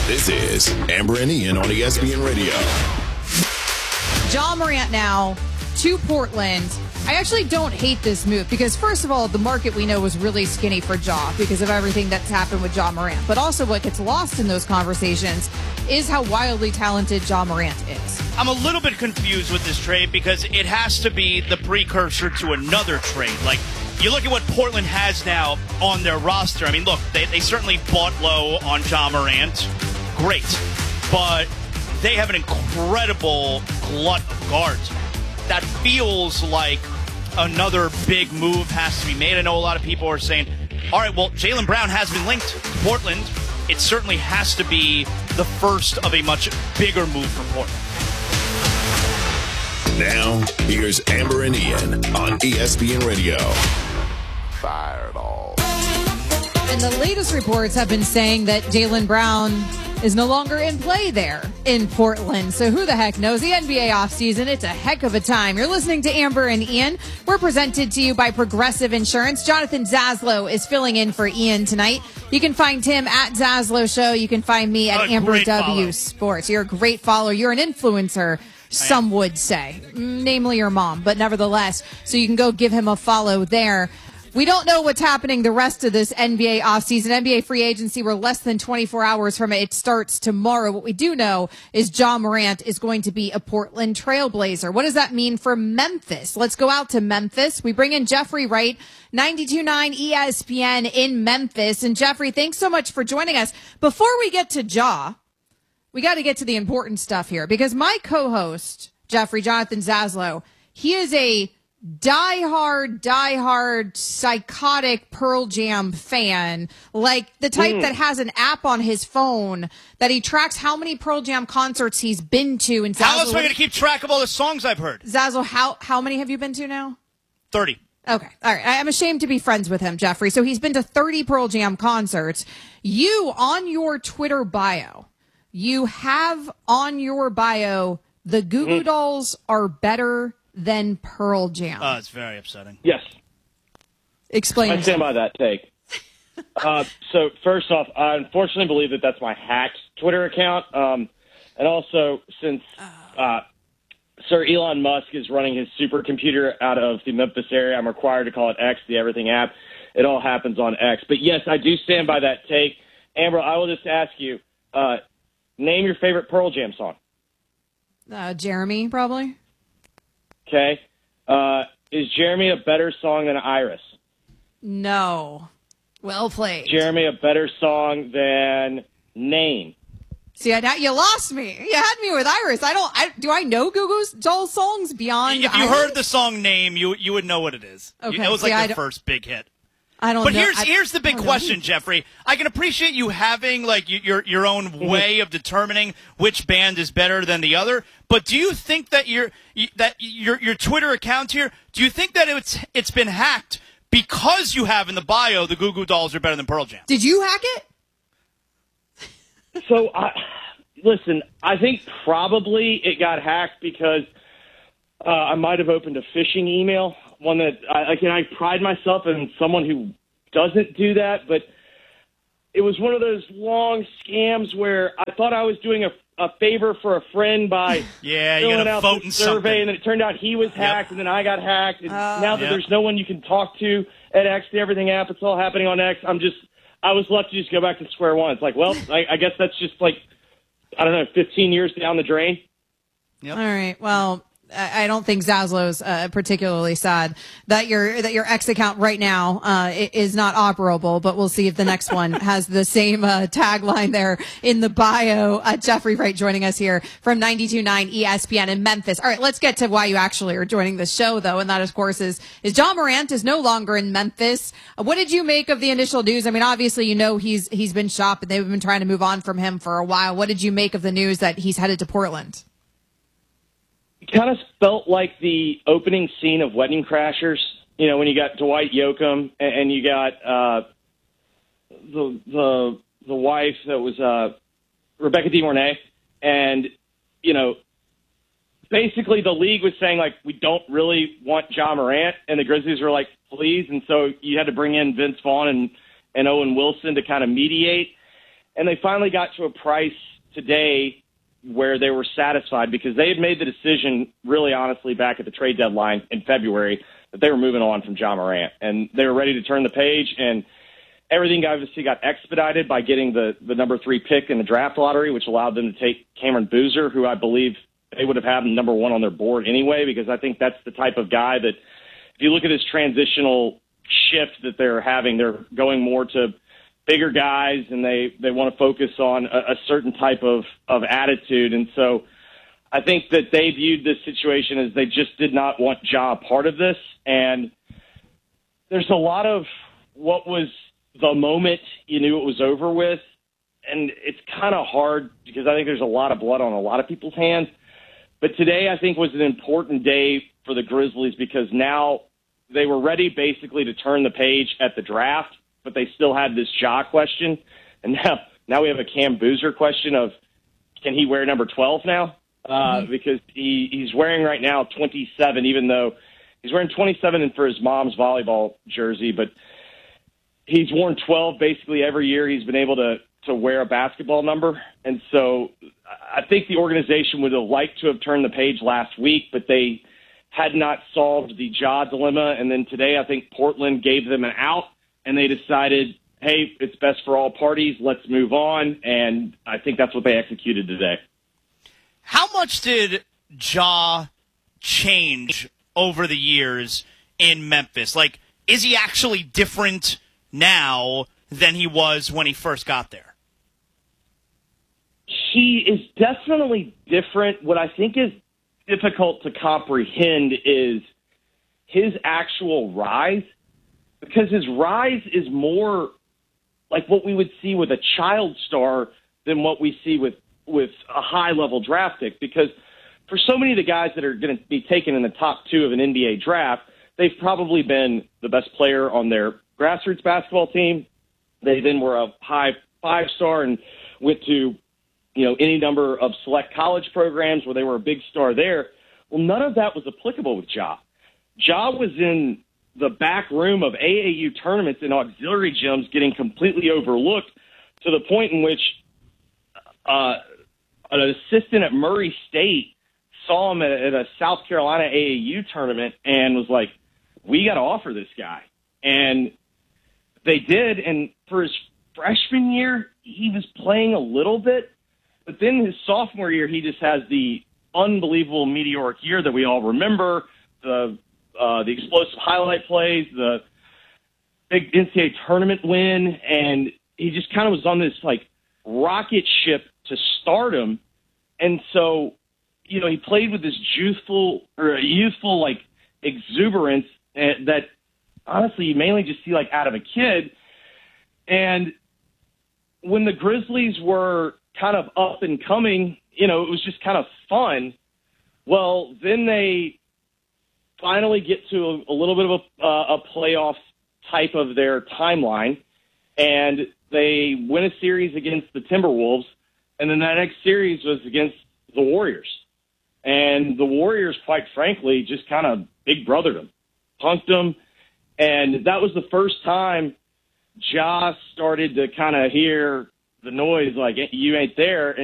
This is Amber and Ian on ESPN Radio. Ja Morant now to Portland. I actually don't hate this move because, first of all, the market we know was really skinny for Ja because of everything that's happened with Ja Morant. But also what gets lost in those conversations is how wildly talented Ja Morant is. I'm a little bit confused with this trade because it has to be the precursor to another trade. Like, you look at what Portland has now on their roster. I mean, look, they certainly bought low on Ja Morant. Great. But they have an incredible glut of guards. That feels like another big move has to be made. I know a lot of people are saying, all right, well, Jaylen Brown has been linked to Portland. It certainly has to be the first of a much bigger move for Portland. Now, here's Amber and Ian on ESPN Radio. Fireball. And the latest reports have been saying that Jaylen Brown is no longer in play there in Portland. So who the heck knows? The NBA offseason, it's a heck of a time. You're listening to Amber and Ian. We're presented to you by Progressive Insurance. Jonathan Zaslow is filling in for Ian tonight. You can find him at Zaslow Show. You can find me at Amber W Sports. You're a great follower. You're an influencer, some would say, namely your mom, but nevertheless. So you can go give him a follow there. We don't know what's happening the rest of this NBA offseason. NBA free agency, we're less than 24 hours from it. It starts tomorrow. What we do know is Ja Morant is going to be a Portland Trailblazer. What does that mean for Memphis? Let's go out to Memphis. We bring in Jeffrey Wright, 92.9 ESPN in Memphis. And Jeffrey, thanks so much for joining us. Before we get to Ja, we got to get to the important stuff here because my co-host, Jeffrey, Jonathan Zaslow, he is a diehard, psychotic Pearl Jam fan, like the type that has an app on his phone that he tracks how many Pearl Jam concerts he's been to. And how else am I going to keep track of all the songs I've heard? Zazzle, how many have you been to now? 30. Okay. All right. I'm ashamed to be friends with him, Jeffrey. So he's been to 30 Pearl Jam concerts. You, on your Twitter bio, you have on your bio, the Goo Goo Dolls are better than Pearl Jam. Oh, it's very upsetting. Yes. Explain. I stand by that take. So first off, I unfortunately believe that that's my hacked Twitter account. And also, since Sir Elon Musk is running his supercomputer out of the Memphis area, I'm required to call it X, the Everything app. It all happens on X. But yes, I do stand by that take. Amber, I will just ask you, name your favorite Pearl Jam song. Jeremy, probably. Okay. Is Jeremy a better song than Iris? No. Well played. Jeremy a better song than Name? See, you lost me. You had me with Iris. Do I know Goo Goo Dolls songs beyond If you Iris? heard the song Name, you would know what it is. Okay. It was like their first big hit. I don't but know. here's the big question, Jeffrey. I can appreciate you having like your own way of determining which band is better than the other. But do you think that your Twitter account here? Do you think that it's been hacked because you have in the bio the Goo Goo Dolls are better than Pearl Jam? Did you hack it? So listen, I think probably it got hacked because I might have opened a phishing email. One that I pride myself in someone who doesn't do that, but it was one of those long scams where I thought I was doing a favor for a friend by filling out the survey, and then it turned out he was hacked, and then I got hacked. And now that there's no one you can talk to at X, the Everything app, it's all happening on X. I was left to just go back to square one. It's like, well, I guess that's just like, I don't know, 15 years down the drain. Yep. All right. Well, I don't think Zaslow's particularly sad that your X account right now is not operable, but we'll see if the next one has the same tagline there in the bio. Jeffrey Wright joining us here from 92.9 ESPN in Memphis. All right, let's get to why you actually are joining the show, though, and that, of course, is Ja Morant is no longer in Memphis. What did you make of the initial news? I mean, obviously, you know he's been shopped, and they've been trying to move on from him for a while. What did you make of the news that he's headed to Portland? Kind of felt like the opening scene of Wedding Crashers, you know, when you got Dwight Yoakam and you got the wife that was Rebecca De Mornay, and you know, basically the league was saying like we don't really want Ja Morant, and the Grizzlies were like please, and so you had to bring in Vince Vaughn and Owen Wilson to kind of mediate. And they finally got to a price today where they were satisfied because they had made the decision, really honestly, back at the trade deadline in February that they were moving on from Ja Morant. And they were ready to turn the page, and everything obviously got expedited by getting the number 3 pick in the draft lottery, which allowed them to take Cameron Boozer, who I believe they would have had number 1 on their board anyway, because I think that's the type of guy that, if you look at this transitional shift that they're having, they're going more to bigger guys, and they want to focus on a certain type of attitude. And so I think that they viewed this situation as they just did not want Ja part of this. And there's a lot of what was the moment you knew it was over with, and it's kind of hard because I think there's a lot of blood on a lot of people's hands. But today I think was an important day for the Grizzlies because now they were ready basically to turn the page at the draft, but they still had this Ja question. And now we have a Cam Boozer question of, can he wear number 12 now? Because he's wearing right now 27, even though he's wearing 27 for his mom's volleyball jersey, but he's worn 12 basically every year he's been able to wear a basketball number. And so I think the organization would have liked to have turned the page last week, but they had not solved the Ja dilemma. And then today I think Portland gave them an out, and they decided, hey, it's best for all parties. Let's move on. And I think that's what they executed today. How much did Ja change over the years in Memphis? Like, is he actually different now than he was when he first got there? He is definitely different. What I think is difficult to comprehend is his actual rise, because his rise is more like what we would see with a child star than what we see with a high-level draft pick. Because for so many of the guys that are going to be taken in the top 2 of an NBA draft, they've probably been the best player on their grassroots basketball team. They then were a high 5-star and went to, any number of select college programs where they were a big star there. Well, none of that was applicable with Ja. Ja was in the back room of AAU tournaments and auxiliary gyms getting completely overlooked to the point in which an assistant at Murray State saw him at a South Carolina AAU tournament and was like, we got to offer this guy. And they did, and for his freshman year, he was playing a little bit, but then his sophomore year, he just has the unbelievable meteoric year that we all remember, the explosive highlight plays, the big NCAA tournament win, and he just kind of was on this, rocket ship to stardom. And so, he played with this youthful exuberance that honestly you mainly just see out of a kid. And when the Grizzlies were kind of up and coming, it was just kind of fun. Well, then they finally get to a little bit of a playoff type of their timeline, and they win a series against the Timberwolves, and then that next series was against the Warriors. And the Warriors, quite frankly, just kind of big brothered them, punked them, and that was the first time Ja started to kind of hear the noise, like, you ain't there.